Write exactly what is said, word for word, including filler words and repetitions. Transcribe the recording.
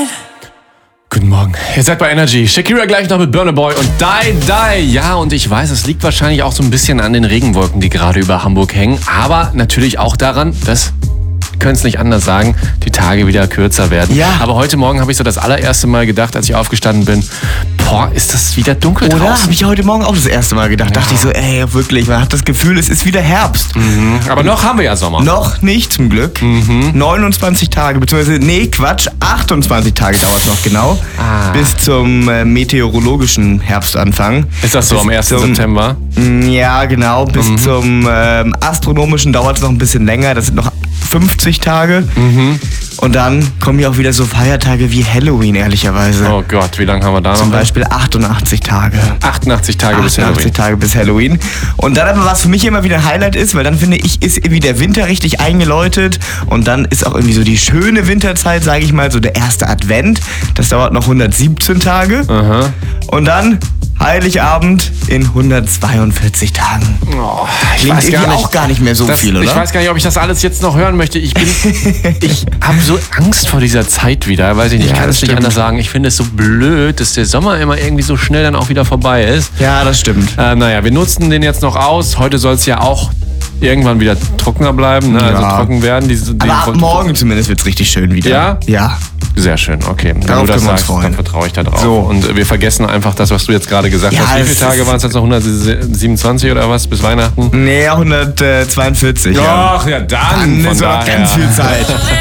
Guten Morgen. Ihr seid bei Energy. Shakira gleich noch mit Burna Boy und Die Die. Ja, und ich weiß, es liegt wahrscheinlich auch so ein bisschen an den Regenwolken, die gerade über Hamburg hängen. Aber natürlich auch daran, dass, wir können es nicht anders sagen, die Tage wieder kürzer werden. Ja. Aber heute Morgen habe ich so das allererste Mal gedacht, als ich aufgestanden bin, boah, ist das wieder dunkel Oder? draußen. Habe ich heute Morgen auch das erste Mal gedacht. Ja. Dachte ich so, ey, wirklich, man hat das Gefühl, es ist wieder Herbst. Mhm. Aber noch haben wir ja Sommer. Noch nicht, zum Glück. Mhm. neunundzwanzig Tage, beziehungsweise, nee, Quatsch, achtundzwanzig Tage dauert es noch genau. Ah. Bis zum äh, meteorologischen Herbstanfang. Ist das so Bis am ersten zum- September? Mm, Ja, genau. Bis Mhm. zum ähm, astronomischen dauert es noch ein bisschen länger. Das sind noch fünfzig Tage. Mhm. Und dann kommen ja auch wieder so Feiertage wie Halloween, ehrlicherweise. Oh Gott, wie lange haben wir da Zum noch? Beispiel achtundachtzig Tage. achtundachtzig Tage bis achtundachtzig Halloween. Tage bis Halloween. Und dann aber, was für mich immer wieder ein Highlight ist, weil dann finde ich, ist irgendwie der Winter richtig eingeläutet und dann ist auch irgendwie so die schöne Winterzeit, sage ich mal, so der erste Advent. Das dauert noch hundertsiebzehn Tage. Aha. Und dann Heiligabend in hundertzweiundvierzig Tagen. Oh, ich Klingt weiß gar irgendwie nicht. auch gar nicht mehr so Das, viel, oder? Ich weiß gar nicht, ob ich das alles jetzt noch hören möchte. Ich bin, ich habe so Angst vor dieser Zeit wieder. Weiß ich nicht, ich Ja, kann das es nicht stimmt. anders sagen. Ich finde es so blöd, dass der Sommer immer irgendwie so schnell dann auch wieder vorbei ist. Ja, das stimmt. Äh, naja, wir nutzen den jetzt noch aus. Heute soll es ja auch irgendwann wieder trockener bleiben, ne? Ja. Also trocken werden. Die, die, Aber ab morgen zumindest wird es richtig schön wieder. Ja? Ja. Sehr schön, okay. Wenn Darauf du das können wir uns sagst, freuen. dann vertraue ich da drauf. So. Und wir vergessen einfach das, was du jetzt gerade gesagt Ja, hast. Wie es viele Tage ist- waren es jetzt noch? hundertsiebenundzwanzig oder was? Bis Weihnachten? Nee, hundertzweiundvierzig. Ja. Ach, ja, dann. Dann von ist aber daher. ganz viel Zeit.